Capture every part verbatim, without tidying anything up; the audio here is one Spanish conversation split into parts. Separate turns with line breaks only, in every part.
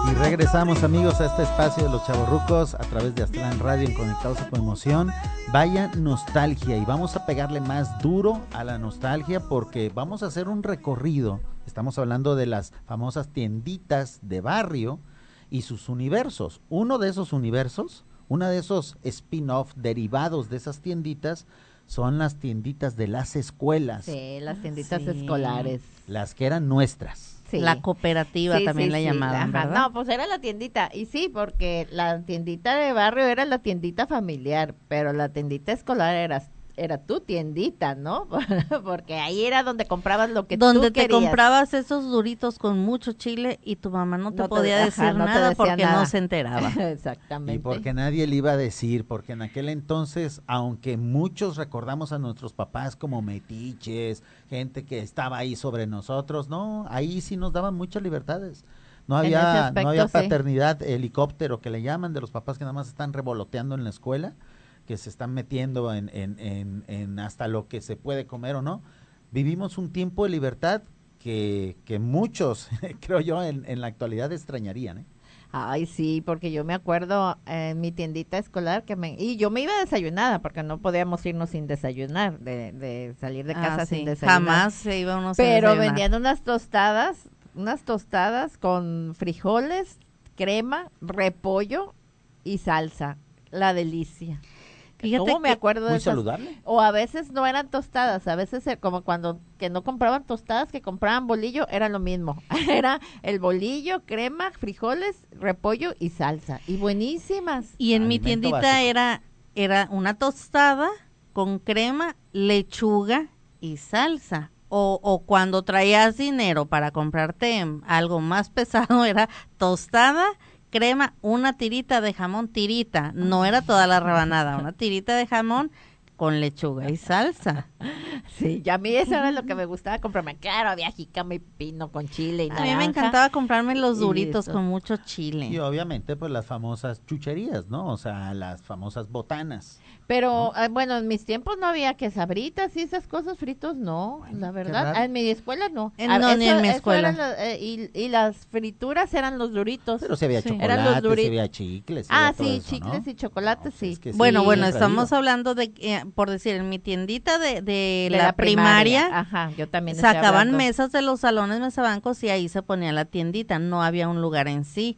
Y regresamos, amigos, a este espacio de los chavorrucos a través de Aztlán Radio en Conectados a tu Emoción. Vaya nostalgia, y vamos a pegarle más duro a la nostalgia porque vamos a hacer un recorrido. Estamos hablando de las famosas tienditas de barrio y sus universos. Uno de esos universos, uno de esos spin-off derivados de esas tienditas, son las tienditas de las escuelas.
Sí, las tienditas
Sí.
escolares.
Las que eran nuestras.
Sí.
La cooperativa
Sí,
también
sí,
la
sí,
llamaban,
ajá.
¿verdad?
No, pues era la tiendita, y sí, porque la tiendita de barrio era la tiendita familiar, pero la tiendita escolar era, era tu tiendita, ¿no? Porque ahí era donde comprabas lo que
Donde
tú
te
querías.
comprabas esos duritos con mucho chile y tu mamá no te
No te-
podía
ajá,
decir
no te
nada
decía
porque
nada.
no se enteraba.
Exactamente.
Y porque nadie le iba a decir, porque en aquel entonces, aunque muchos recordamos a nuestros papás como metiches, gente que estaba ahí sobre nosotros, no, ahí sí nos daban muchas libertades. No
En ese
había,
aspecto,
no había
sí.
paternidad helicóptero que le llaman, de los papás que nada más están revoloteando en la escuela, que se están metiendo en, en, en, en hasta lo que se puede comer o no. Vivimos un tiempo de libertad que, que muchos, creo yo, en, en la actualidad extrañarían, ¿eh?
Ay, sí, porque yo me acuerdo eh, en mi tiendita escolar que me... Y yo me iba desayunada, porque no podíamos irnos sin desayunar, de, de salir de casa
Ah,
sin
sí.
desayunar.
Jamás se iba uno sin
Pero
desayunar.
vendían unas tostadas, unas tostadas con frijoles, crema, repollo y salsa. La delicia.
Fíjate
¿Cómo me
que
acuerdo de
Muy
esas?
saludable.
O a veces no eran tostadas, a veces eh, como cuando que no compraban tostadas, que compraban bolillo, era lo mismo. Era el bolillo, crema, frijoles, repollo y salsa. Y buenísimas.
Y en mi
Alimento
tiendita
básico.
era, era una tostada con crema, lechuga y salsa. O, o cuando traías dinero para comprarte em, algo más pesado, era tostada, crema, una tirita de jamón, tirita. No era toda la rebanada, una tirita de jamón con lechuga y salsa.
Sí, y a mí eso era lo que me gustaba comprarme. Claro, había jícama y pino con chile y
A
naranja.
mí me encantaba comprarme los
Y
duritos
eso.
con mucho
Y
chile.
obviamente pues las famosas chucherías, ¿no? O sea, las famosas botanas.
Pero eh, bueno, en mis tiempos no había que sabritas y esas cosas fritos, no,
Bueno,
la
qué
verdad.
raro.
Ah, en mi escuela no.
En-
Ah,
no, ni en mi
eso
escuela.
eran los, eh, y, y las frituras eran los duritos.
Pero si había
Sí.
Eran los
chocolates,
duri-
si había chicles. si
Ah,
había todo
sí,
eso,
chicles
¿no?
y chocolates,
No, pues
sí.
es que
Bueno,
sí,
bueno,
siempre ha
estamos
habido.
hablando de, eh, por decir, en mi tiendita de, de,
De
la, primaria,
Ajá, yo también estoy
sacaban
hablando.
mesas de los salones mesabancos y ahí se ponía la tiendita, no había un lugar en sí.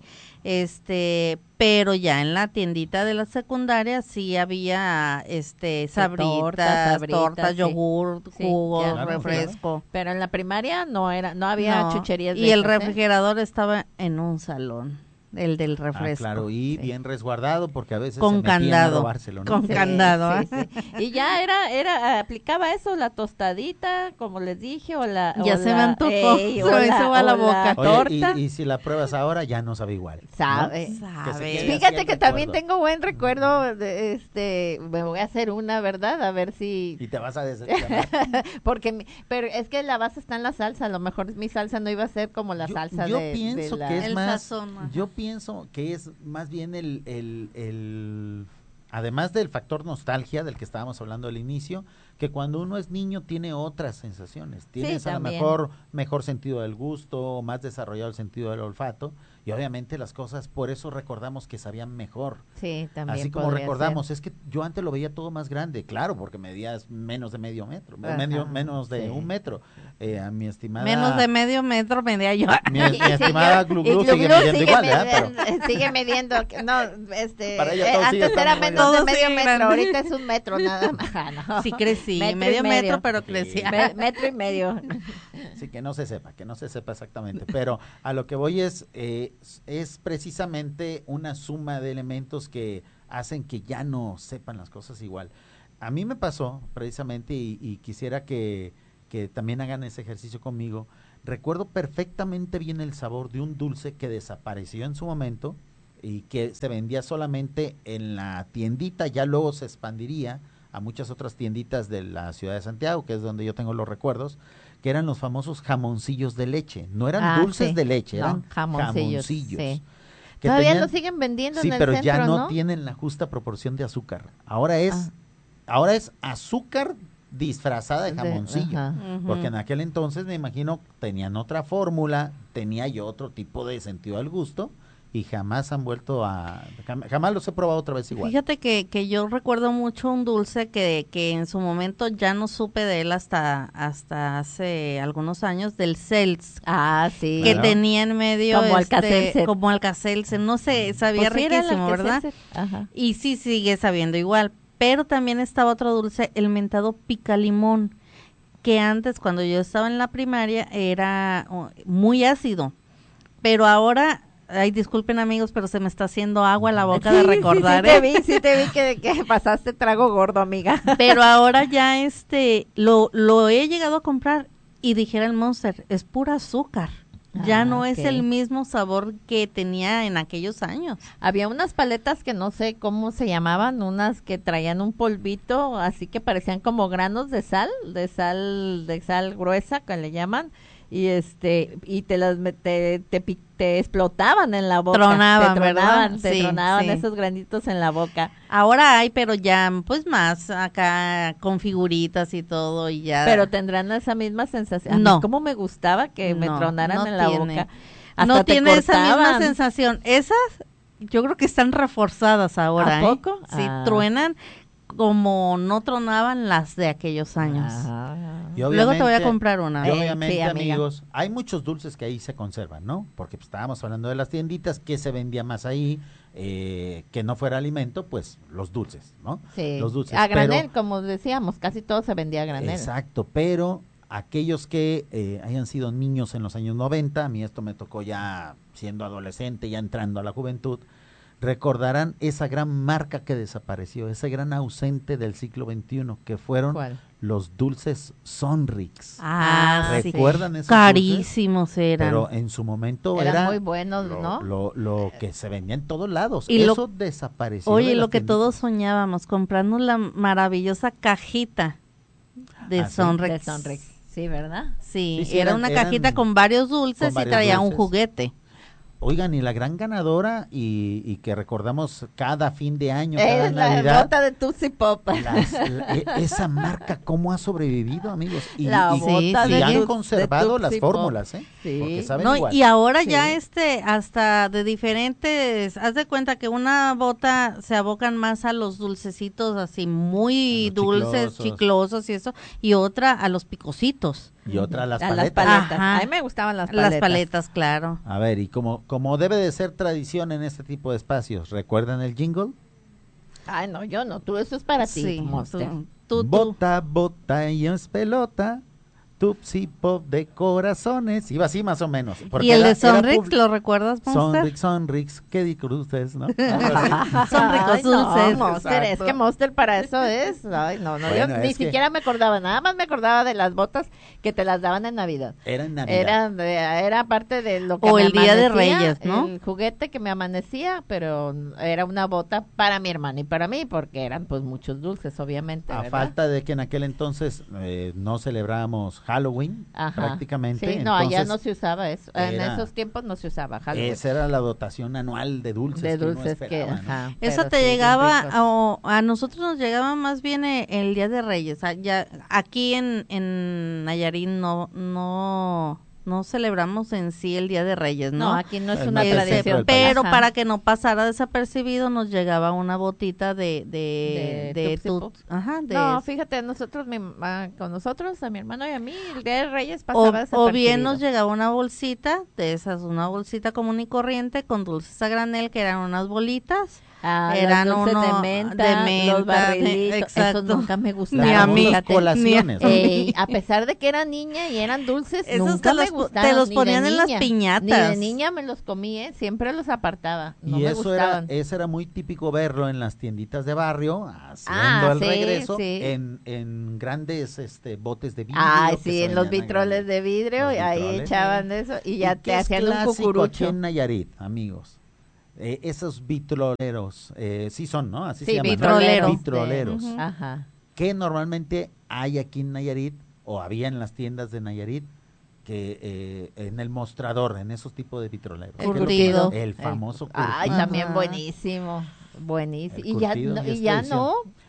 Este, pero ya en la tiendita de la secundaria sí había este sabritas,
tortas,
tortas,
sabritas, sí.
yogur,
Sí,
jugo,
ya.
Claro,
refresco.
Pero en la primaria no era, no había
No,
chucherías de
y el
esas, ¿eh?
refrigerador estaba en un salón, el del
Ah,
refresco.
claro, y
Sí.
bien resguardado porque a veces
Con
se metían
candado.
a robárselo, ¿no?
Con
Sí,
candado,
sí,
¿eh?
sí. Y ya era, era, aplicaba eso, la tostadita, como les dije, o la...
Ya
o
se me
la-
antojó,
ey,
se
o
me hizo agua la
o
boca.
Oye,
torta.
y, y si la pruebas ahora ya no sabe igual. ¿no?
Sabe.
Que se
Sabe.
quede así
Fíjate
el
que también
recuerdo.
tengo buen recuerdo, de, este, me voy a hacer una, ¿verdad? A ver si...
Y te vas a decepcionar.
Porque, mi- pero es que la base está en la salsa, a lo mejor mi salsa no iba a ser como la
yo,
salsa
yo
de,
pienso
de la...
que es
El
más,
sazón, ajá.
yo pienso que es más bien el, el, el, además del factor nostalgia del que estábamos hablando al inicio, que cuando uno es niño tiene otras sensaciones, tienes a lo
también.
mejor mejor sentido del gusto, más desarrollado el sentido del olfato, y obviamente las cosas, por eso recordamos que sabían mejor.
Sí, también
Así como
podría
recordamos,
ser.
es que yo antes lo veía todo más grande, claro, porque medías menos de medio metro,
Ajá,
medio, menos de
sí.
un metro. Eh, a mi estimada...
Menos de medio metro medía yo.
Mi,
Y-
mi
y sigue-
estimada Glu
y
Glu
Glu
sigue
Glu
midiendo igual, ¿verdad? Pero
midiendo- sigue midiendo, no, este,
Para ella
eh,
todo sigue
antes era
estando muy
menos de
grande.
medio
Todo sigue
metro,
grande.
ahorita es un metro nada más. Ah, no.
Sí crecí,
Metro y
medio
medio.
metro, pero
Sí.
crecía.
Me- metro y medio.
sí, que no se sepa, que no se sepa exactamente. Pero a lo que voy es, eh, es precisamente una suma de elementos que hacen que ya no sepan las cosas igual. A mí me pasó precisamente y, y quisiera que, que también hagan ese ejercicio conmigo. Recuerdo perfectamente bien el sabor de un dulce que desapareció en su momento y que se vendía solamente en la tiendita, ya luego se expandiría a muchas otras tienditas de la ciudad de Santiago, que es donde yo tengo los recuerdos, que eran los famosos jamoncillos de leche. No eran
Ah,
dulces
sí.
de leche,
No,
eran
jamoncillos,
jamoncillos.
sí.
que
Todavía
tenían-
lo siguen vendiendo
Sí,
en el
pero
centro,
ya no,
¿no?
tienen la justa proporción de azúcar. Ahora es,
Ah.
ahora es azúcar disfrazada de
De-
jamoncillo.
ajá.
Ujú.
Porque en aquel entonces me imagino tenían otra fórmula, tenía yo otro tipo de sentido al gusto y jamás han vuelto a, jam- jamás los he probado otra vez igual.
Fíjate que, que yo recuerdo mucho un dulce que, que en su momento ya no supe de él hasta, hasta hace algunos años, del Cels,
Ah, sí.
que
Bueno.
tenía en medio
Como
este,
Alka-Seltzer.
como Alka-Seltzer, no sé, sabía
Pues sí, era el
riquísimo, ¿verdad?
Alka-Seltzer. Ajá.
Y sí sigue sabiendo igual, pero también estaba otro dulce, el mentado pica limón, que antes cuando yo estaba en la primaria era oh, muy ácido, pero ahora, ay, disculpen amigos, pero se me está haciendo agua la boca de
Sí,
recordar,
sí, sí,
¿eh?
te vi, sí te vi que, que pasaste trago gordo, amiga.
Pero ahora ya este, lo, lo he llegado a comprar y dijera el Monster, es pura azúcar. Ya
Ah,
no es
ok.
el mismo sabor que tenía en aquellos años.
Había unas paletas que no sé cómo se llamaban, unas que traían un polvito, así que parecían como granos de sal, de sal, de sal gruesa que le llaman, y este, y te las met- te, te, pi- te explotaban en la boca,
Tronaban,
te
¿verdad?
tronaban, te
Sí,
tronaban
sí.
esos granitos en la boca.
Ahora hay, pero ya pues más acá con figuritas y todo y ya.
Pero tendrán esa misma sensación. A mí
No.
cómo me gustaba que me
No,
tronaran
no
en la
tiene.
boca. Hasta
no
te
tiene esa misma
cortaban.
sensación. Esas yo creo que están reforzadas ahora.
¿A
¿eh?
poco?
Sí,
Ah.
truenan como no tronaban las de aquellos años.
Ah.
Y
Luego te voy a
obviamente-
comprar una.
Y
Eh,
obviamente,
sí, amiga.
amigos, hay muchos dulces que ahí se conservan, ¿no? Porque pues, estábamos hablando de las tienditas, que se vendía más ahí, eh, que no fuera alimento, pues los dulces, ¿no?
Sí.
Los dulces.
A granel,
pero-
como decíamos, casi todo se vendía a granel.
Exacto, pero aquellos que eh, hayan sido niños en los años noventa, a mí esto me tocó ya siendo adolescente, ya entrando a la juventud, recordarán esa gran marca que desapareció, ese gran ausente del siglo veintiuno, que fueron
¿Cuál?
los dulces Sonrix.
Ah, sí.
¿Recuerdan esos
Carísimos eran.
Pero en su momento
Eran
era
muy buenos,
lo,
¿no?
lo, lo que se vendía en todos lados.
Y lo-
Eso desapareció.
Oye,
de
lo
las
que
tienditas.
todos soñábamos, comprarnos la maravillosa cajita de
¿Ah, sí?
Sonrex.
De Sonrix. Sí, ¿verdad?
Sí,
Sí, sí,
era
eran-
una
eran
cajita con varios dulces
con varios
y traía un
dulces.
juguete.
Oigan, y la gran ganadora y, y que recordamos cada fin de año, cada
Es la
Navidad.
bota de Tootsie Pop.
las- la- e- esa marca, ¿cómo ha sobrevivido, amigos? Y,
La
y-
bota
y
de
han
Tootsie-
conservado
de
las
Tootsie Pop.
fórmulas, ¿eh?
Sí.
Porque saben
No,
igual.
y ahora
Sí.
ya este, hasta de diferentes, haz de cuenta que una bota se abocan más a los dulcecitos así muy
A los
dulces,
chiclosos.
chiclosos y eso, y otra a los picositos,
Y otra, las
A
paletas.
las paletas.
Ajá.
A mí me gustaban las paletas.
las paletas, claro.
A ver, y como, como debe de ser tradición en este tipo de espacios, ¿recuerdan el jingle?
Ay, no, yo no. Tú, eso es para ti,
Sí,
Monster.
tú, tú, tú.
Bota, bota y es pelota, Tupsi Pop de corazones. Iba así más o menos. porque
¿Y el
era-
de
era
Sonrix,
publi-
lo recuerdas, Monster?
Sonrix, Sonrix, qué dicruces, ¿no? Algo así.
Son ricos
Ay, no,
dulces.
Monster, es
Exacto.
que Monster para eso es. Ay, no, no,
Bueno,
yo ni
es que-
siquiera me acordaba, nada más me acordaba de las botas que te las daban en Navidad.
Era en Navidad.
Era, de- era parte de lo que
O
me
el Día de
amanecía,
Reyes, ¿no?
El juguete que me amanecía, pero era una bota para mi hermano y para mí, porque eran pues muchos dulces, obviamente.
A
¿verdad?
falta de que en aquel entonces eh, no celebrábamos Halloween,
Ajá.
prácticamente.
Sí, no, allá
entonces,
no se usaba eso. En
era-
esos tiempos no se usaba Halloween.
esa era la dotación anual de dulces.
de
que uno
dulces que,
esperaba, ¿no?
ajá,
Eso
pero
te
sí, bien
llegaba,
ricos.
o a nosotros nos llegaba más bien eh, el Día de Reyes. Ah, ya, aquí en, en Nayarit no, no, no celebramos en sí el Día de Reyes, ¿no?
No, aquí no es
El
una
martes
Este,
centro
tradición.
del país.
pero
Ajá.
para que no pasara desapercibido nos llegaba una botita de de
De
de,
Tootsie
tu-
Pop.
ajá, de
No, fíjate, nosotros, mi mamá- con nosotros, a mi hermano y a mí, el Día de Reyes
o,
pasaba
o bien nos
desapercibido.
llegaba una bolsita de esas, una bolsita común y corriente con dulces a granel que eran unas bolitas.
Ah, los
eran
dulces
uno
de menta,
de menta,
los barrilitos,
exacto.
esos nunca me
Las
gustaron.
Ni a mí.
famosas
fíjate.
colaciones. ¿no?
Ey, a pesar de que era niña y eran dulces,
Esos
nunca
te
me
los po-
gustaron.
te los
ni
ponían
de
en las
niña.
piñatas.
Ni de niña me los comí, ¿eh? Siempre los apartaba. No
y
me
eso era,
gustaban.
eso era muy típico verlo en las tienditas de barrio, haciendo
Ah,
el
sí,
regreso,
sí.
En, en grandes este botes de vidrio.
Ay,
que
sí,
se
en los
vendían a
vitroles
granel.
de vidrio,
Los
y ahí
vitroles.
echaban eso y ya
¿Y
te
qué es
hacían un
clásico aquí
cucurucho.
en Nayarit, amigos? Eh, esos vitroleros, eh, sí son, ¿no? Así
Sí,
se llaman. ¿no?
vitroleros.
Vitroleros.
Sí. Ujú.
Ajá.
Que normalmente hay aquí en Nayarit, o había en las tiendas de Nayarit, que eh, en el mostrador, en esos tipos de vitroleros.
El
¿Qué es lo que
curtido.
pasa? El famoso
Ay,
curtido.
también
Ajá.
buenísimo. Buenísimo.
El
Y ya,
curtido
no,
ya es
y ya
tradición.
no.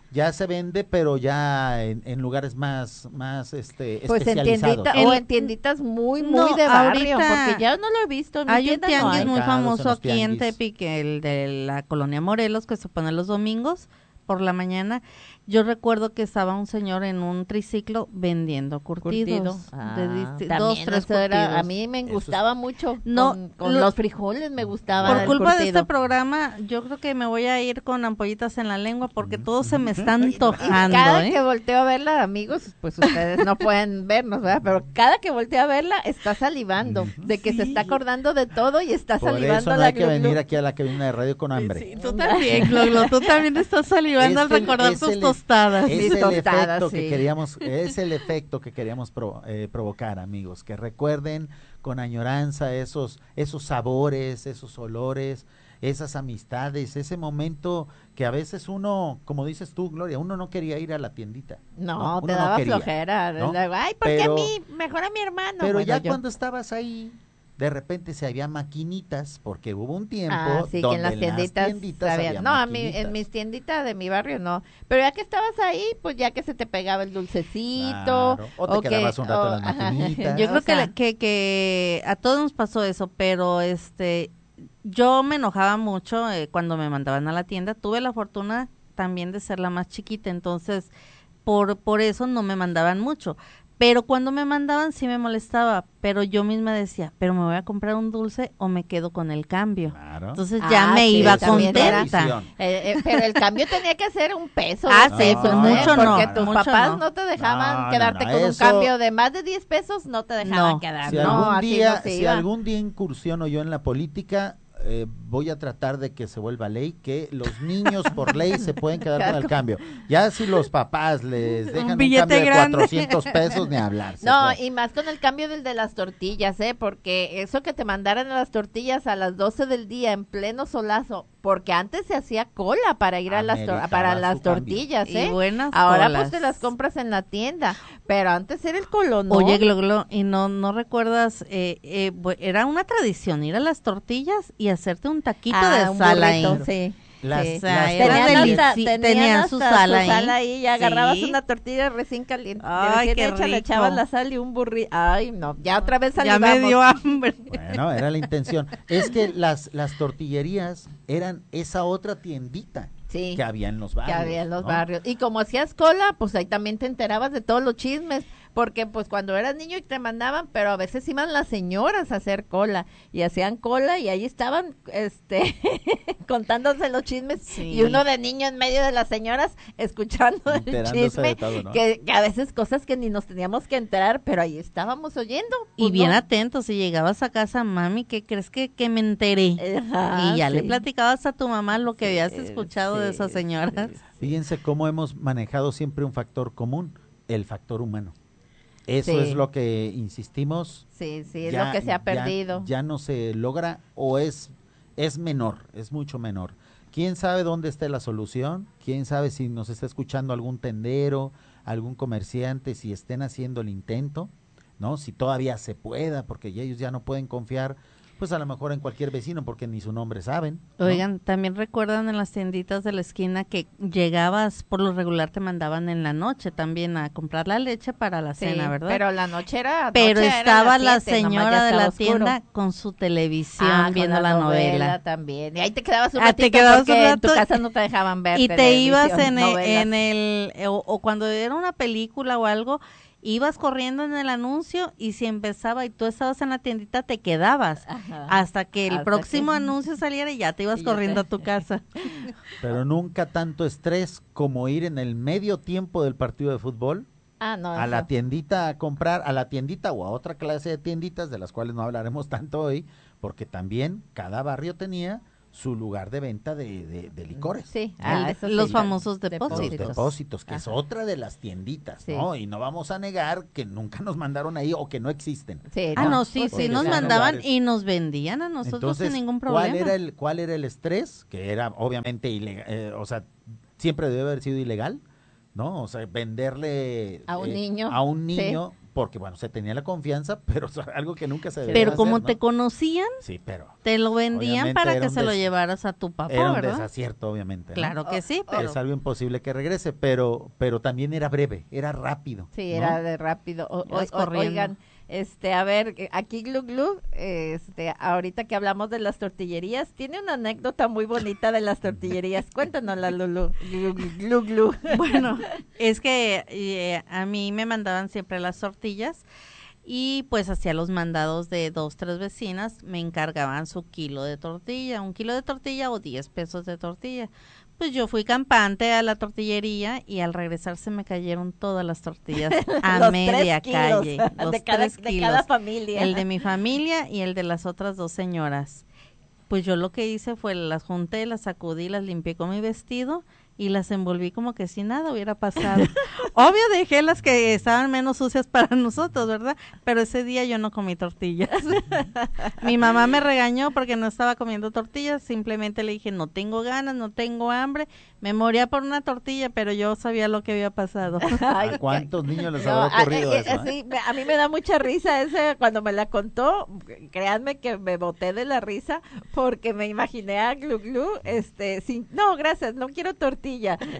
ya se vende, pero ya en, en lugares más, más este,
Pues en
especializados.
tiendita, o en tienditas muy, muy
No,
de barrio,
ahorita
porque ya no lo he visto. En mi
Hay un
tienda no
tianguis
hay.
muy
Mercados, en
famoso
los
aquí en
tianguis.
Tepic, el de la colonia Morelos, que se pone los domingos por la mañana. Yo recuerdo que estaba un señor en un triciclo vendiendo curtidos.
Curtido. Ah,
de disti-
también
dos, tres
eso era-
curtidos.
a mí me
Eso es-
gustaba mucho.
No,
con, con
lo-
los frijoles me gustaba.
Por
el
culpa de
curtido.
este programa, yo creo que me voy a ir con ampollitas en la lengua porque
Mm.
todos se me están
Y
antojando,
cada
¿eh?
que volteo a verla, amigos, pues ustedes no pueden vernos, ¿verdad? Pero cada que volteo a verla está salivando, de que se está acordando de todo y está
Por
salivando
eso no
la
hay que
Glu Glu.
venir aquí a la cabina de radio con hambre.
Sí, tú también, Gloglo, tú también estás salivando
Es
al
que el-
recordar
es
tus
el-
tostadas.
Es
Mis
el
tostadas,
efecto que
sí.
queríamos, es el efecto que queríamos pro- eh, provocar, amigos, que recuerden con añoranza esos, esos sabores, esos olores, esas amistades, ese momento que a veces uno, como dices tú, Gloria, uno no quería ir a la tiendita.
No,
Uno
te
no
daba
quería,
flojera.
¿no?
Luego, ay, ¿por qué
Pero-
a mí? Mejor a mi hermano.
Pero
Bueno,
ya
yo-
cuando estabas ahí, de repente se había maquinitas, porque hubo un tiempo
Ah, sí, que
donde
en las tienditas,
tienditas
había-
había
no, a mí,
maquinitas.
en mis tienditas de mi barrio no, pero ya que estabas ahí, pues ya que se te pegaba el dulcecito,
Claro, o te
que-
quedabas un rato en las
ajá,
maquinitas.
Yo
o
creo que,
sea,
le- que, que a todos nos pasó eso, pero este, yo me enojaba mucho eh, cuando me mandaban a la tienda. Tuve la fortuna también de ser la más chiquita, entonces por, por eso no me mandaban mucho. Pero cuando me mandaban sí me molestaba, pero yo misma decía, pero me voy a comprar un dulce o me quedo con el cambio.
Claro.
Entonces ya
Ah,
me
sí,
iba
también era-
contenta.
Tradición.
eh, eh, pero el cambio tenía que ser un peso.
Ah,
dos
sí,
pesos,
pues
¿eh?
mucho no,
porque tus
mucho
papás
no.
no, te dejaban
No, no,
quedarte
no,
con un
eso-
cambio de más de diez pesos, no te dejaban
No.
quedar.
Si
no,
algún
así
día,
no se
si
iba.
algún día incursiono yo en la política, eh, voy a tratar de que se vuelva ley, que los niños por ley se pueden quedar con el cambio. Ya si los papás les dejan un,
billete
cambio de
grande.
cuatrocientos pesos, ni hablar. se
No,
fue.
y más con el cambio del de las tortillas, ¿eh? Porque eso que te mandaran a las tortillas a las doce del día en pleno solazo, porque antes se hacía cola para ir a las tor-
Ameritaba
para
su
las
cambio.
tortillas,
Y
¿eh?
buenas
Ahora
colas.
pues te las compras en la tienda, pero antes era el colón, ¿no?
Oye, Gloglo, ¿y no no recuerdas? Eh, eh, bu- era una tradición ir a las tortillas y hacerte un taquito
Ah,
de
un
sal ahí.
burrito, sí.
Las-
sí.
O sea,
las
era
Tenían
delici-
hasta,
tenían
tenían
su
hasta
sal
su
ahí.
sal ahí y agarrabas
Sí.
una tortilla recién caliente,
Ay,
recién
qué
hecha, le
rico.
echabas la sal y un burrito. Ay, no, ya otra vez
Ya
salivamos.
me dio hambre.
Bueno, era la intención. Es que las, las tortillerías eran esa otra tiendita
Sí.
que había en los
Que
barrios.
había en los
¿no?
barrios. Y como hacías cola, pues ahí también te enterabas de todos los chismes, porque pues cuando eras niño y te mandaban, pero a veces iban las señoras a hacer cola y hacían cola y ahí estaban este contándose los chismes
Sí.
y uno de niño en medio de las señoras escuchando el
Enterándose
chisme,
de todo, ¿no?
que, que a veces cosas que ni nos teníamos que enterar, pero ahí estábamos oyendo.
Y
pues,
bien
¿no?
atentos, si llegabas a casa, mami, ¿qué crees que, que me enteré?
Ajá,
y ya le
sí.
platicabas a tu mamá lo que habías
Sí,
escuchado de
sí,
esas señoras.
sí.
Fíjense cómo hemos manejado siempre un factor común, el factor humano. Eso
Sí.
es lo que insistimos.
Sí, sí, es
ya-
lo que se ha
ya-
perdido.
Ya, no se logra o es, es menor, es mucho menor. ¿Quién sabe dónde está la solución? ¿Quién sabe si nos está escuchando algún tendero, algún comerciante, si estén haciendo el intento? ¿No? Si todavía se pueda, porque ya ellos ya no pueden confiar, pues a lo mejor en cualquier vecino, porque ni su nombre saben. ¿no?
Oigan, también recuerdan en las tienditas de la esquina que llegabas, por lo regular te mandaban en la noche también a comprar la leche para la
Sí,
cena, ¿verdad?
pero la noche era
Pero
noche era
estaba
las
la
siete, nomás ya
señora de
estaba
la
oscuro.
tienda con su televisión
Ah, con
viendo la, novela.
también. Y ahí te quedabas un
Ah, te
ratito
quedabas
porque
un
en tu
rato
casa no te dejaban ver
Y te
televisión,
ibas en el,
novelas.
en el o, o cuando era una película o algo, ibas corriendo en el anuncio y si empezaba y tú estabas en la tiendita te quedabas
Ajá.
hasta que el
Hasta
próximo
que-
anuncio saliera y ya te ibas
Y ya
corriendo
te-
a tu casa.
Pero nunca tanto estrés como ir en el medio tiempo del partido de fútbol
Ah, no.
a la
eso.
tiendita a comprar, a la tiendita o a otra clase de tienditas de las cuales no hablaremos tanto hoy, porque también cada barrio tenía su lugar de venta de, de- de licores.
Sí,
¿no?
ah,
El-
eso
los
sí.
famosos
Los
depósitos.
depósitos, que es
Ajá.
otra de las tienditas,
Sí.
¿no? Y no vamos a negar que nunca nos mandaron ahí o que no existen.
Sí,
Ah, no, sí,
pues
sí,
porque
nos
son
mandaban
lugares.
y nos vendían a nosotros
Entonces,
sin ningún problema.
¿cuál era el cuál era el estrés? Que era obviamente ilegal, o sea, siempre debe haber sido ilegal, ¿no? O sea, venderle
A un
eh,
niño,
a un
sí.
niño porque bueno, se tenía la confianza, pero es algo que nunca se debía
Pero
hacer,
como
¿no?
te conocían,
Sí, pero
te lo vendían
obviamente
para
era
que
un
se lo
des-
llevaras a tu papá,
era un
¿verdad?
desacierto, obviamente, ¿no?
Claro que sí, pero
Es algo imposible que regrese, pero pero también era breve, era rápido.
Sí,
¿no?
era de rápido. O- o-
Ibas
o-
corriendo.
oigan, este, a ver, eh, aquí Glu Glu, este, ahorita que hablamos de las tortillerías, tiene una anécdota muy bonita de las tortillerías. Cuéntanosla, Lulu. Glu Glu. Glu.
bueno, es que eh, a mí me mandaban siempre las tortillas y pues hacía los mandados de dos, tres vecinas, me encargaban su kilo de tortilla, un kilo de tortilla o diez pesos de tortilla. Pues yo fui campante a la tortillería y al regresar se me cayeron todas las tortillas a
Los
media
tres kilos
calle, los
de cada,
tres
de
kilos,
cada familia.
el de mi familia y el de las otras dos señoras. Pues yo lo que hice fue las junté, las sacudí, las limpié con mi vestido y las envolví como que si nada hubiera pasado. Obvio dejé las que estaban menos sucias para nosotros, ¿verdad? Pero ese día yo no comí tortillas. Mi mamá me regañó porque no estaba comiendo tortillas, simplemente le dije, no tengo ganas, no tengo hambre, me moría por una tortilla, pero yo sabía lo que había pasado.
Ay,
¿A cuántos niños les
no,
habrá
a-
ocurrido
eh,
eso?
eh,
eh?
sí, me- a mí me da mucha risa ese cuando me la contó. Créanme que me boté de la risa porque me imaginé a Glu Glu, este, sin, no, gracias, no quiero tortilla.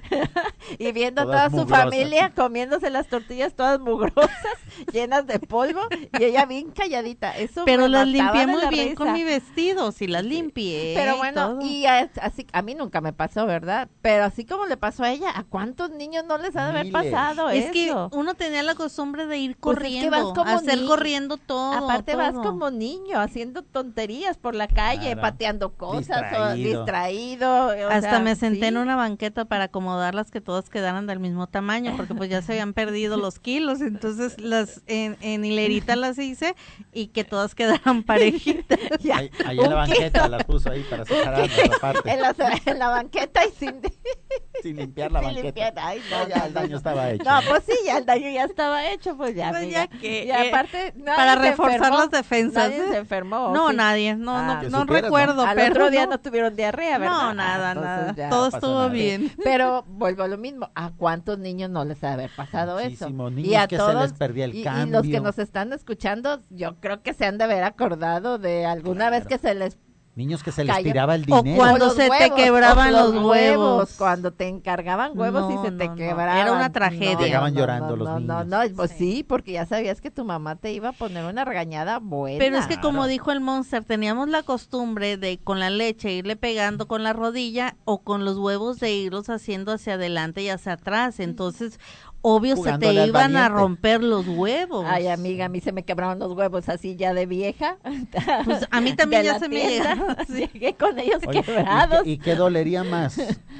Y viendo a toda
Todas
su
mugrosas.
familia comiéndose las tortillas todas mugrosas, llenas de polvo, y ella bien calladita. Eso
Pero
me
las
mataba
limpié
de
muy
la
bien
risa.
con mi vestido, sí las limpié.
Pero
y
bueno,
todo.
y a- así a mí nunca me pasó, ¿verdad? Pero así como le pasó a ella, ¿a cuántos niños no les ha de haber
Miles.
pasado
Es que
eso?
uno tenía la costumbre de ir
Pues es que
corriendo,
vas como
hacer
ni-
corriendo todo.
Aparte vas
todo.
como niño haciendo tonterías por la calle,
Claro.
pateando cosas o
Distraído.
distraído. o
Hasta
sea,
me senté
sí.
en una banqueta para acomodarlas que todas quedaran del mismo tamaño, porque pues ya se habían perdido los kilos, entonces las en, en hilerita las hice y que todas quedaran parejitas.
Ya,
Ahí, ahí en la
un
banqueta
kilo.
las puso ahí para separar
kilo.
las partes,
en, la, en la banqueta y sin,
sin limpiar la
sin
banqueta.
limpiar. Ay, no,
No, ya
no,
el
no,
daño
no.
estaba hecho.
No, pues sí, ya el daño ya estaba hecho, pues ya.
Pues
amiga.
ya que,
Y
eh,
aparte, nadie
para
se
reforzar
enfermó.
las defensas,
Nadie
¿eh?
se enfermó. ¿o
No,
sí?
nadie, no,
Ah.
no,
Que
no
supieras, ¿no?
recuerdo,
Al
pero
otro día
no,
no tuvieron diarrea, ¿verdad?
no,
Ah,
nada,
entonces
nada,
ya.
todo
no pasó
estuvo
nada.
bien.
Pero vuelvo a lo mismo, ¿a cuántos niños no les ha de haber pasado
Muchísimos
eso?
niños
y a
que se
todos,
les perdía el
y, y
cambio.
los que nos están escuchando, yo creo que se han de haber acordado de alguna vez
Claro.
que se les
Niños que se les
Cayó.
tiraba el
O
dinero.
cuando
o los
se te
huevos,
quebraban
o
los huevos.
cuando te encargaban huevos y
No,
se te
no, no.
quebraban.
Era una tragedia.
Llegaban
no,
llorando
no,
los
no,
niños.
No, no, pues
Sí.
sí, porque ya sabías que tu mamá te iba a poner una regañada buena.
Pero es que como
Claro.
dijo el Monster, teníamos la costumbre de con la leche irle pegando con la rodilla o con los huevos de irlos haciendo hacia adelante y hacia atrás. Entonces, obvio se te
Jugándole al
iban a
valiente.
romper los huevos.
Ay, amiga, a mí se me quebraron los huevos así ya de vieja.
Pues a mí también
De
ya
la
se me
tienda.
llegaron. Sí.
Llegué con ellos
Oye, ¿y
quebrados.
qué- ¿y, qué dolería más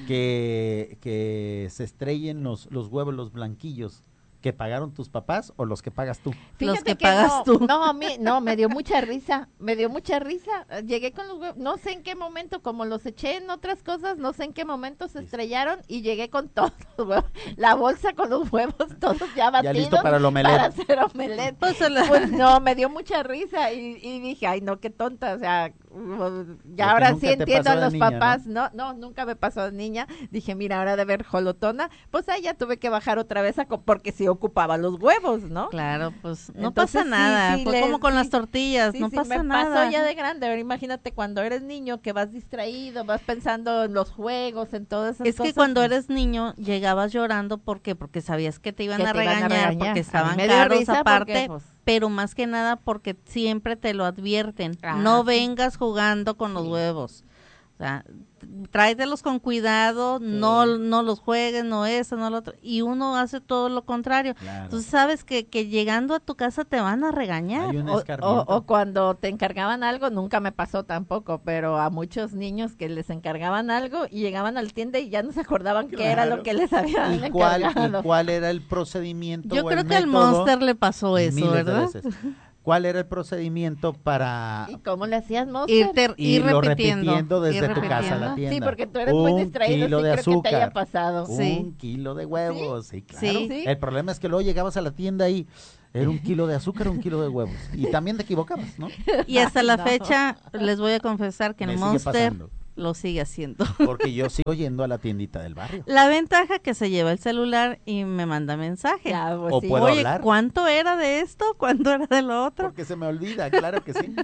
que, que se estrellen los, los huevos, los blanquillos, que pagaron tus papás o los que pagas tú?
Los que
no,
pagas tú.
No, a mí, no, me dio mucha risa, me dio mucha risa. Llegué con los huevos, no sé en qué momento, como los eché en otras cosas, no sé en qué momento se estrellaron y llegué con todos los huevos, la bolsa con los huevos, todos ya batidos.
listo para el omelette.
Para hacer omelette.
Pues, se la-
Pues no, me dio mucha risa y, y dije, ay, no, qué tonta, o sea,
Lo
ya
que
ahora
nunca
sí
te
entiendo
pasó
a
de
los
niña,
papás, ¿no? ¿no? nunca me pasó de niña. Dije, mira, ahora de ver jolotona, pues ahí ya tuve que bajar otra vez a co- porque sí ocupaba los huevos, ¿no?
Claro, pues no
Entonces,
pasa
sí,
nada.
sí,
Fue
les-
como con
sí,
las tortillas,
Sí,
no
sí,
pasa
me
nada.
pasó ya de grande. Ahora imagínate cuando eres niño que vas distraído, vas pensando en los juegos, en todas esas
Es
cosas.
que cuando eres niño llegabas llorando, ¿por qué? Porque sabías que te iban,
Que
a,
te iban a
regañar,
regañar. A
porque
mí
estaban
me dio
caros
risa
aparte,
porque, pues,
pero más que nada porque siempre te lo advierten.
Ah,
no
sí.
vengas jugando con los
Sí.
huevos. O sea, tráetelos con cuidado, no, no los juegues, no eso, no lo otro. Y uno hace todo lo contrario.
Claro.
Tú sabes que, que llegando a tu casa te van a regañar.
Hay un
O,
escarmiento.
o- o cuando te encargaban algo, nunca me pasó tampoco, pero a muchos niños que les encargaban algo y llegaban al tienda y ya no se acordaban qué era
Claro.
lo que les habían
¿Y cuál,
encargado.
¿Y cuál era el procedimiento?
Yo
o
creo
el
que al
método?
Monster le pasó eso,
Miles de
¿verdad?
veces. ¿Cuál era el procedimiento para
¿Y cómo le hacías, Monster?
Irte, ir
irlo
repitiendo,
repitiendo desde
ir
tu casa a la
repitiendo.
tienda?
Sí, porque tú eres
Un
muy distraído,
kilo
sí
de
creo que te haya
azúcar.
pasado.
Sí.
Un kilo de huevos, sí, claro.
Sí.
Sí.
El problema es que luego llegabas a la tienda y era un kilo de azúcar, un kilo de huevos. Y también te equivocabas, ¿no?
Y hasta la
No.
fecha les voy a confesar que
Me
el
sigue
Monster
pasando.
lo sigue haciendo.
Porque yo sigo yendo a la tiendita del barrio.
La ventaja que se lleva el celular y me manda mensaje.
Ya, pues,
O
sí.
puedo
Oye,
hablar.
¿cuánto era de esto? ¿Cuánto era de lo otro?
Porque se me olvida, claro que sí.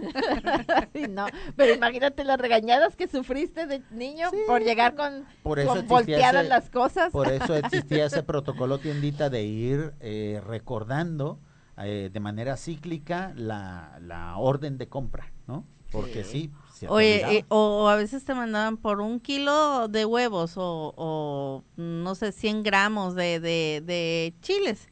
Ay, no, pero imagínate las regañadas que sufriste de niño
Sí.
por llegar con,
Por eso
con
existía
volteadas
ese-
las cosas.
Por eso existía ese protocolo tiendita de ir eh, recordando eh, de manera cíclica la, la orden de compra, ¿no? Porque sí,
Sí.
se te
Oye,
olvidaba.
eh, o, o a veces te mandaban por un kilo de huevos o, o no sé, cien gramos de, de, de chiles.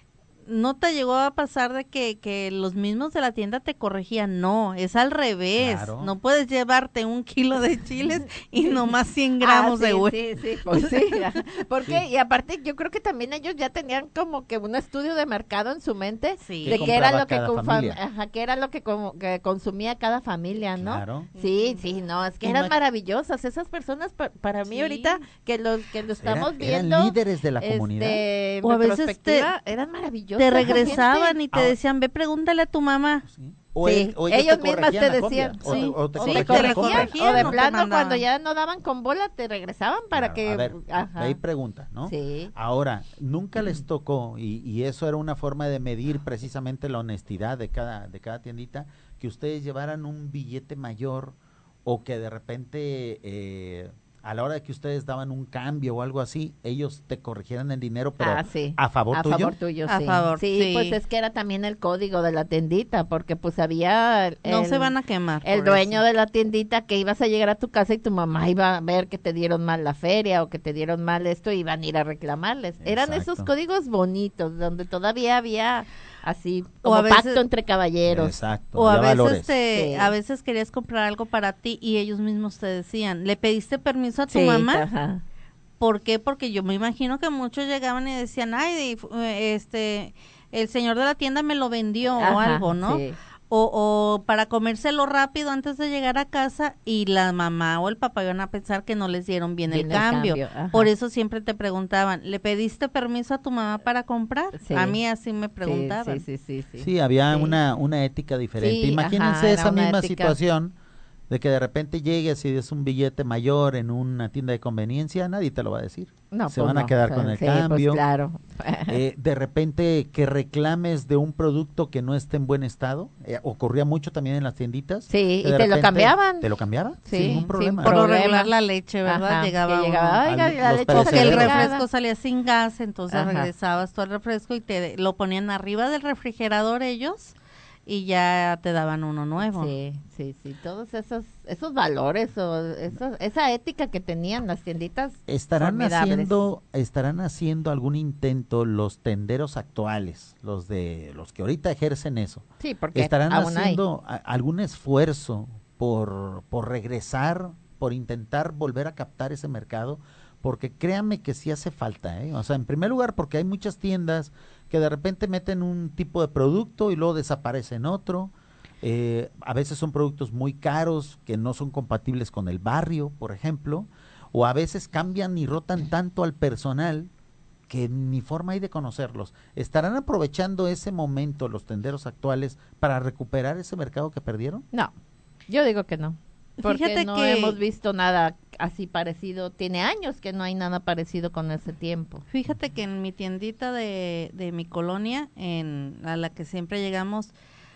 ¿No te llegó a pasar de que, que los mismos de la tienda te corregían? No, es al revés.
Claro.
No puedes llevarte un kilo de chiles y nomás cien
Ah,
gramos de
sí,
huevos.
sí, sí, pues sí. ajá. Porque, y aparte, yo creo que también ellos ya tenían como que un estudio de mercado en su mente
Sí.
de
¿Qué
qué era
compraba
lo que,
cada
confam-
familia?
ajá, qué era lo que, como- que consumía cada familia, ¿no?
Claro.
Sí, sí, no, es que eran
Ima-
maravillosas esas personas pa- para mí
Sí.
ahorita que los que lo estamos
Eran,
viendo
eran líderes de la comunidad.
este, en
O a veces
retrospectiva, eran maravillosas.
Te
la gente.
regresaban y te
Ahora-
decían, ve, pregúntale a tu mamá.
Sí. O,
Sí,
él- o ellos,
ellos
te
mismas
corregían
te
la copia,
decían,
o te-
sí.
o te
Sí,
te
corregían
te
la
corregían,
copia.
corregían,
o de
no te
plano
mandaban.
cuando ya no daban con bola te regresaban para
Claro,
que
a ver,
ajá.
de ahí pregunta, ¿no?
Sí.
Ahora, nunca les tocó, y, y eso era una forma de medir precisamente la honestidad de cada, de cada tiendita, que ustedes llevaran un billete mayor o que de repente eh, a la hora de que ustedes daban un cambio o algo así, ellos te corrigieran el dinero, pero
Ah, sí.
a favor
a
tuyo.
favor tuyo,
A
sí.
favor,
sí,
sí.
pues es que era también el código de la tiendita, porque pues había el,
No se van a quemar.
el
por
dueño
eso.
de la tiendita que ibas a llegar a tu casa y tu mamá iba a ver que te dieron mal la feria o que te dieron mal esto y iban a ir a reclamarles. Eran esos
Exacto.
códigos bonitos donde todavía había así
O
como
a veces-
pacto entre caballeros.
Exacto.
O a
había
veces,
valores.
te,
Sí.
a veces querías comprar algo para ti y ellos mismos te decían, ¿le pediste permiso a tu
Sí,
mamá?
ajá.
¿Por qué? Porque yo me imagino que muchos llegaban y decían, ay, de- eh, este, el señor de la tienda me lo vendió o
Ajá,
algo, ¿no?
sí.
O, o para comérselo rápido antes de llegar a casa y la mamá o el papá iban a pensar que no les dieron bien, el
Bien el
cambio.
cambio, ajá.
Por eso siempre te preguntaban, ¿le pediste permiso a tu mamá para comprar?
Sí.
A mí así me preguntaban.
Sí, sí, sí, sí.
Sí, había
Sí.
Una, una ética diferente.
Sí,
Imagínense
ajá, era
esa
una
misma
ética.
situación de que de repente llegues y des un billete mayor en una tienda de conveniencia, nadie te lo va a decir.
No,
Se
pues
van a
no.
quedar con el
Sí, pues
cambio.
claro.
Eh, de repente que reclames de un producto que no esté en buen estado, eh, ocurría mucho también en las tienditas.
Sí,
que
y
de
te lo
repente-
cambiaban.
¿Te lo cambiaban?
Sí,
Sin ningún
sin
problema.
Por lo
problema.
regular la leche, ¿verdad?
Ajá,
llegaba,
que llegaba,
uno.
oiga,
Al-
la
los
leche
Porque el
perecederos.
refresco salía sin gas, entonces
Ajá.
regresabas tú al refresco y te lo ponían arriba del refrigerador ellos y ya te daban uno nuevo.
Sí, sí, sí, todos esos esos valores o esos, esa ética que tenían las tienditas
¿Estarán
formidables.
haciendo, estarán haciendo algún intento los tenderos actuales, los de los que ahorita ejercen eso?
Sí, porque
¿Estarán
aún hay.
haciendo a- algún esfuerzo por, por regresar, por intentar volver a captar ese mercado? Porque créanme que sí hace falta, ¿eh? O sea, en primer lugar, porque hay muchas tiendas que de repente meten un tipo de producto y luego desaparecen otro. Eh, a veces son productos muy caros que no son compatibles con el barrio, por ejemplo, o a veces cambian y rotan tanto al personal que ni forma hay de conocerlos. ¿Estarán aprovechando ese momento los tenderos actuales para recuperar ese mercado que perdieron?
No, yo digo que no. Porque
Fíjate
no
que-
hemos visto nada así parecido. Tiene años que no hay nada parecido con ese tiempo.
Fíjate que en mi tiendita de, de mi colonia, en a la que siempre llegamos,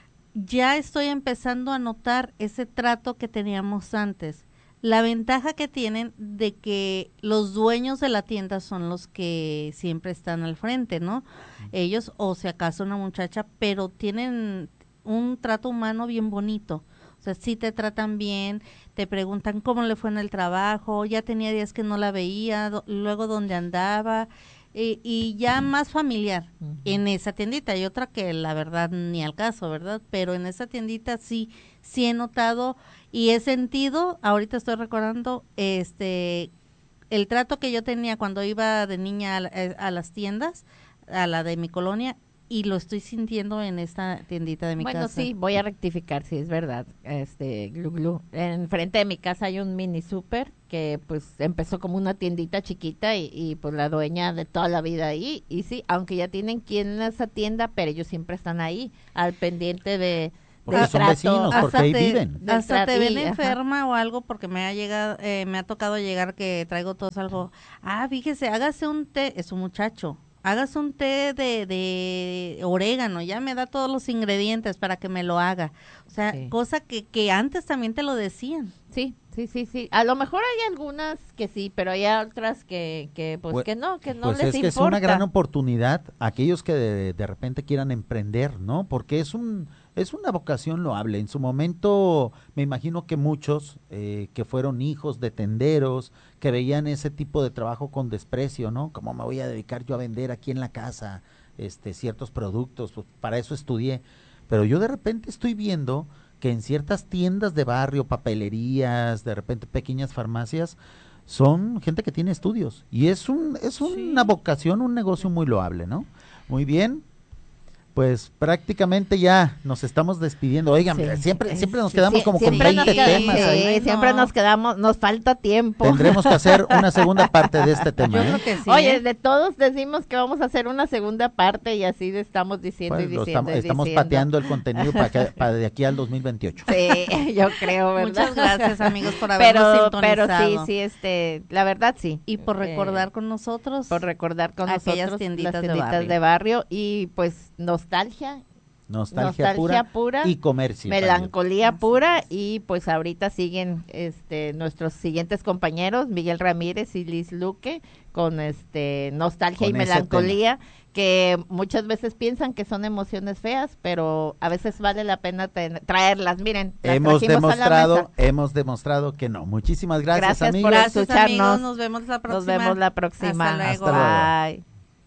ya estoy empezando a notar ese trato que teníamos antes. La ventaja que tienen de que los dueños de la tienda son los que siempre están al frente, ¿no? Ellos, o si acaso una muchacha, pero tienen un trato humano bien bonito. O sea, sí te tratan bien, te preguntan cómo le fue en el trabajo, ya tenía días que no la veía, do- luego dónde andaba, y, y ya más familiar
Ujú.
en esa tiendita. Hay otra que la verdad ni al caso, ¿verdad? Pero en esa tiendita sí, sí he notado y he sentido, ahorita estoy recordando, este, el trato que yo tenía cuando iba de niña a, la- eh, a las tiendas, a la de mi colonia, y lo estoy sintiendo en esta tiendita de mi
Bueno,
casa.
sí, voy a rectificar, sí, es verdad. Este, glu, glu. Enfrente de mi casa hay un mini super que pues empezó como una tiendita chiquita y, y pues la dueña de toda la vida ahí. Y sí, aunque ya tienen quien en esa tienda, pero ellos siempre están ahí, al pendiente de,
Porque
de
son
trato.
vecinos, porque
Hasta
ahí
te-
viven.
Del
Hasta te ven
trato, ajá.
enferma o algo porque me ha llegado, eh, me ha tocado llegar que traigo tos algo. Ah, fíjese, hágase un té, es un muchacho. Hágase un té de, de orégano, ya me da todos los ingredientes para que me lo haga. O sea,
Sí.
cosa que, que antes también te lo decían.
Sí, sí, sí, sí. A lo mejor hay algunas que sí, pero hay otras que, que pues,
Pues-
que no, que no
Pues
les
es que
importa.
es una gran oportunidad aquellos que de, de repente quieran emprender, ¿no? Porque es un es una vocación loable. En su momento me imagino que muchos eh, que fueron hijos de tenderos, que veían ese tipo de trabajo con desprecio, ¿no? ¿Cómo me voy a dedicar yo a vender aquí en la casa este ciertos productos? Pues para eso estudié. Pero yo de repente estoy viendo que en ciertas tiendas de barrio, papelerías, de repente pequeñas farmacias, son gente que tiene estudios y es un es una vocación, un negocio muy loable, ¿no? Muy bien. Pues prácticamente ya nos estamos despidiendo. Oigan,
Sí.
siempre siempre nos
Sí,
quedamos
sí,
como con
siempre nos
veinte
queda-
temas
sí,
ahí.
Ay,
siempre
no.
nos quedamos, nos falta tiempo.
Tendremos que hacer una segunda parte de este tema.
Yo
¿eh?
creo que sí.
Oye,
¿eh?
de todos decimos que vamos a hacer una segunda parte y así le estamos diciendo
Pues,
y
lo
diciendo
estamos,
y
estamos
diciendo.
pateando el contenido para, que- para de aquí al dos mil veintiocho.
Sí, yo creo, ¿verdad?
Muchas gracias, amigos, por habernos
pero, pero sí,
sintonizado.
sí, este, la verdad sí.
Y por
Eh,
recordar con nosotros.
por recordar con
aquellas
nosotros
tienditas
las
de
tienditas
barrio.
de barrio y pues nostalgia,
Nostalgia,
nostalgia
pura,
pura,
y comercio.
melancolía
Así
pura
es.
y pues ahorita siguen este nuestros siguientes compañeros Miguel Ramírez y Liz Luque con este nostalgia
Con
y
ese
melancolía que muchas veces piensan que son emociones feas, pero a veces vale la pena ten- traerlas. Miren, las
Hemos
trajimos a la
demostrado,
mesa.
hemos demostrado que no. Muchísimas gracias,
Gracias
amigos.
por
Gracias,
escucharnos.
amigos. Nos vemos la próxima.
Nos vemos la próxima.
Hasta luego.
Hasta luego.
Bye.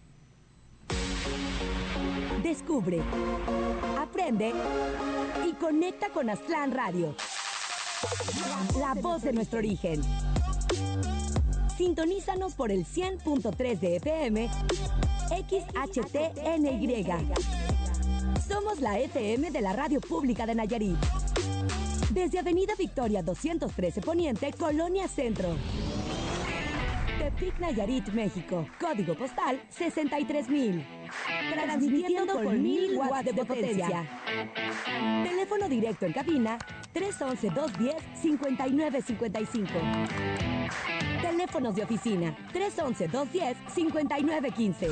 Descubre, aprende y conecta con Aztlán Radio. La voz de nuestro origen. Sintonízanos por el cien punto tres de F M, X H T N Y. Somos la F M de la Radio Pública de Nayarit. Desde Avenida Victoria doscientos trece Poniente, Colonia Centro. Tepic, Nayarit, México. Código postal sesenta y tres mil. Transmitiendo con mil watts de potencia. Teléfono directo en cabina tres once, dos diez, cincuenta y nueve cincuenta y cinco. Teléfonos de oficina tres once, dos diez, cincuenta y nueve quince.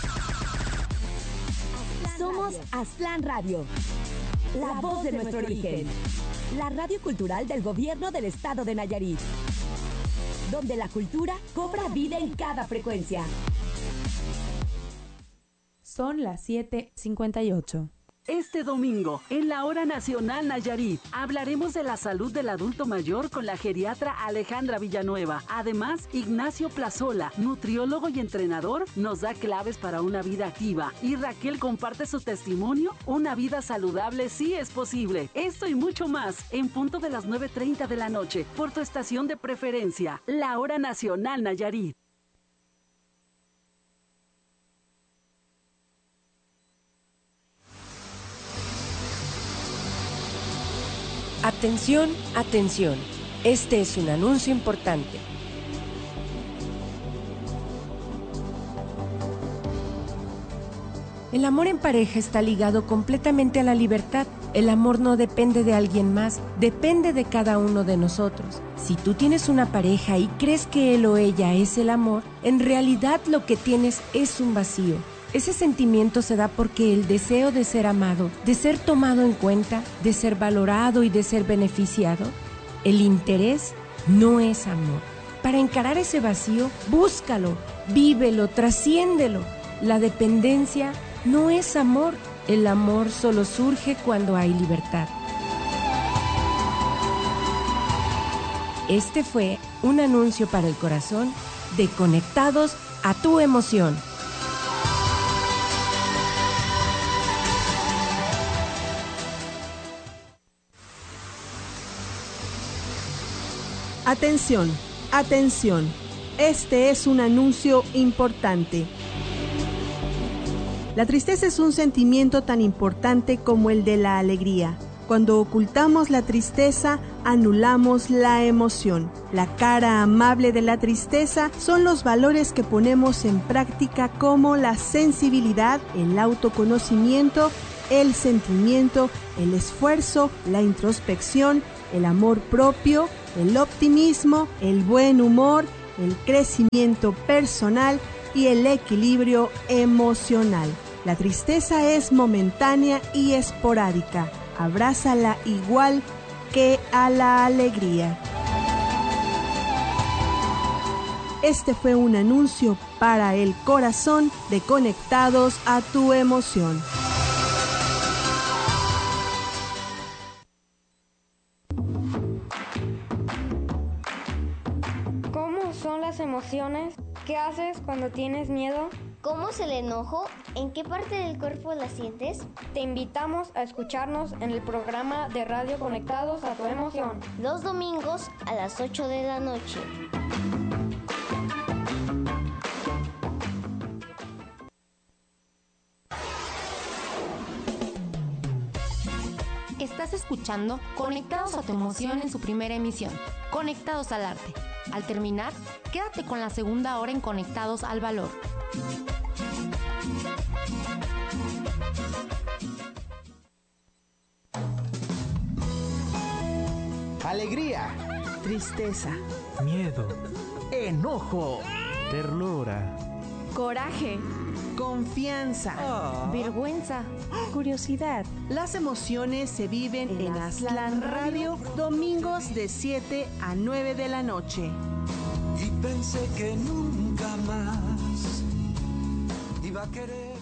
Somos Aztlán Radio, la voz de nuestro origen. La radio cultural del gobierno del estado de Nayarit, donde la cultura cobra vida en cada frecuencia.
Son las siete cincuenta y ocho.
Este domingo, en la Hora Nacional Nayarit, hablaremos de la salud del adulto mayor con la geriatra Alejandra Villanueva. Además, Ignacio Plazola, nutriólogo y entrenador, nos da claves para una vida activa. Y Raquel comparte su testimonio, una vida saludable sí es posible. Esto y mucho más, en punto de las nueve treinta de la noche, por tu estación de preferencia, la Hora Nacional Nayarit.
Atención, atención. Este es un anuncio importante. El amor en pareja está ligado completamente a la libertad. El amor no depende de alguien más, depende de cada uno de nosotros. Si tú tienes una pareja y crees que él o ella es el amor, en realidad lo que tienes es un vacío. Ese sentimiento se da porque el deseo de ser amado, de ser tomado en cuenta, de ser valorado y de ser beneficiado, el interés no es amor. Para encarar ese vacío, búscalo, vívelo, trasciéndelo. La dependencia no es amor. El amor solo surge cuando hay libertad. Este fue un anuncio para el corazón de Conectados a tu emoción.
Atención, atención. Este es un anuncio importante. La tristeza es un sentimiento tan importante como el de la alegría. Cuando ocultamos la tristeza, anulamos la emoción. La cara amable de la tristeza son los valores que ponemos en práctica como la sensibilidad, el autoconocimiento, el sentimiento, el esfuerzo, la introspección, el amor propio, el optimismo, el buen humor, el crecimiento personal y el equilibrio emocional. La tristeza es momentánea y esporádica. Abrázala igual que a la alegría. Este fue un anuncio para el corazón de Conectados a tu Emoción.
¿Cómo son las emociones? ¿Qué haces cuando tienes miedo?
¿Cómo es el enojo? ¿En qué parte del cuerpo la sientes?
Te invitamos a escucharnos en el programa de radio Conectados a tu Emoción.
Los domingos a las ocho de la noche.
Estás escuchando Conectados a tu Emoción en su primera emisión, Conectados al Arte. Al terminar, quédate con la segunda hora en Conectados al Valor.
Alegría,
tristeza,
miedo, enojo, ternura,
coraje,
confianza,
oh.
vergüenza,
curiosidad.
Las emociones se viven en, en Aztlán Radio, domingos de siete a nueve de la noche.
Y pensé que nunca más iba a quererme.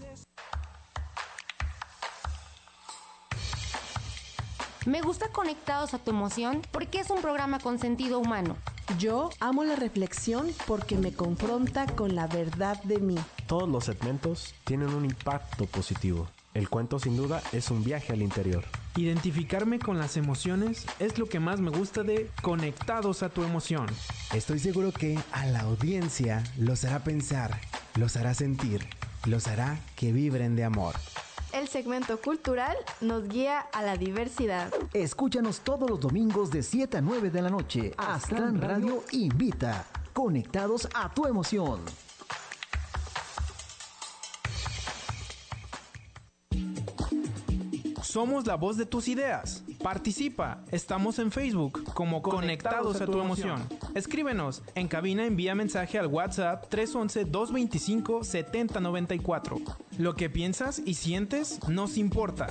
Me gusta Conectados a tu Emoción porque es un programa con sentido humano.
Yo amo la reflexión porque me confronta con la verdad de mí.
Todos los segmentos tienen un impacto positivo. El cuento sin duda es un viaje al interior.
Identificarme con las emociones es lo que más me gusta de Conectados a tu Emoción.
Estoy seguro que a la audiencia los hará pensar, los hará sentir, los hará que vibren de amor.
El segmento cultural nos guía a la diversidad.
Escúchanos todos los domingos de siete a nueve de la noche. Aztlán Radio invita. Conectados a tu Emoción.
Somos la voz de tus ideas. Participa. Estamos en Facebook como Conectados, Conectados a tu Emoción. Emoción. Escríbenos. En cabina envía mensaje al WhatsApp tres once, dos veinticinco, setenta noventa y cuatro. Lo que piensas y sientes nos importa.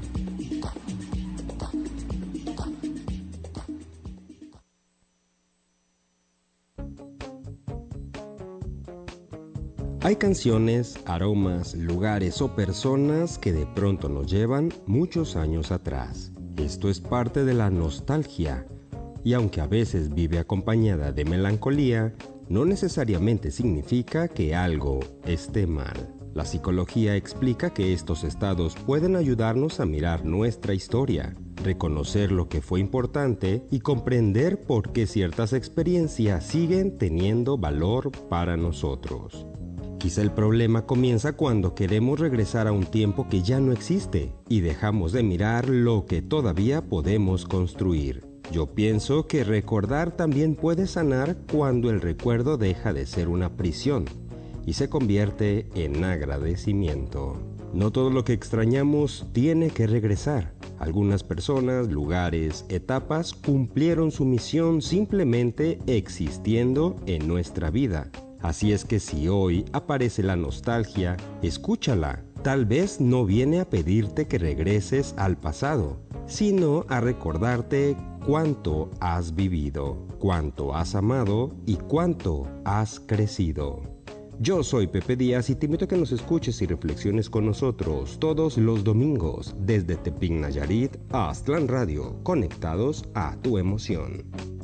Hay canciones, aromas, lugares o personas que de pronto nos llevan muchos años atrás. Esto es parte de la nostalgia, y aunque a veces vive acompañada de melancolía, no necesariamente significa que algo esté mal. La psicología explica que estos estados pueden ayudarnos a mirar nuestra historia, reconocer lo que fue importante y comprender por qué ciertas experiencias siguen teniendo valor para nosotros. Quizá el problema comienza cuando queremos regresar a un tiempo que ya no existe y dejamos de mirar lo que todavía podemos construir. Yo pienso que recordar también puede sanar cuando el recuerdo deja de ser una prisión y se convierte en agradecimiento. No todo lo que extrañamos tiene que regresar. Algunas personas, lugares, etapas cumplieron su misión simplemente existiendo en nuestra vida. Así es que si hoy aparece la nostalgia, escúchala. Tal vez no viene a pedirte que regreses al pasado, sino a recordarte cuánto has vivido, cuánto has amado y cuánto has crecido. Yo soy Pepe Díaz y te invito a que nos escuches y reflexiones con nosotros todos los domingos desde Tepic, Nayarit a Aztlán Radio, conectados a tu emoción.